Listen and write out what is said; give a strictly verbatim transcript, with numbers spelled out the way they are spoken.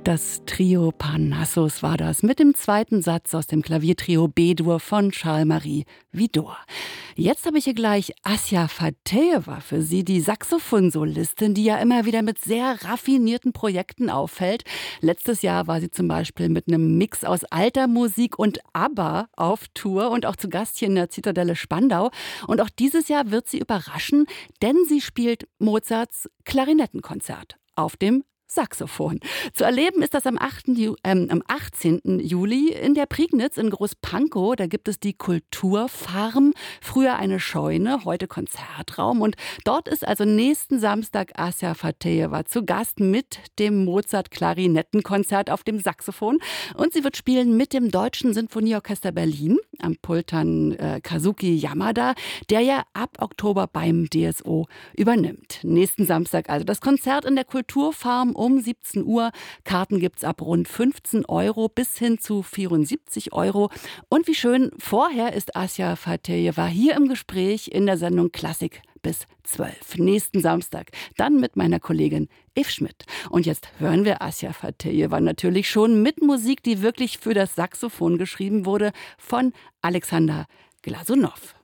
Das Trio Parnassus war das mit dem zweiten Satz aus dem Klaviertrio B-Dur von Charles-Marie Widor. Jetzt habe ich hier gleich Asja Fatejeva für Sie, die Saxophonsolistin, die ja immer wieder mit sehr raffinierten Projekten auffällt. Letztes Jahr war sie zum Beispiel mit einem Mix aus alter Musik und ABBA auf Tour und auch zu Gast hier in der Zitadelle Spandau. Und auch dieses Jahr wird sie überraschen, denn sie spielt Mozarts Klarinettenkonzert auf dem Saxophon. Zu erleben ist das am, achten Ju- ähm, am achtzehnten Juli in der Prignitz in Großpankow. Da gibt es die Kulturfarm, früher eine Scheune, heute Konzertraum. Und dort ist also nächsten Samstag Asja Fatejeva zu Gast mit dem Mozart-Klarinettenkonzert auf dem Saxophon. Und sie wird spielen mit dem Deutschen Sinfonieorchester Berlin am Pultern äh, Kazuki Yamada, der ja ab Oktober beim D S O übernimmt. Nächsten Samstag also das Konzert in der Kulturfarm um siebzehn Uhr. Karten gibt's ab rund fünfzehn Euro bis hin zu vierundsiebzig Euro. Und wie schön, vorher ist Asja Fatejeva hier im Gespräch in der Sendung Klassik bis zwölf. Nächsten Samstag. Dann mit meiner Kollegin Eve Schmidt. Und jetzt hören wir Asja Fatejeva natürlich schon mit Musik, die wirklich für das Saxophon geschrieben wurde, von Alexander Glasunow.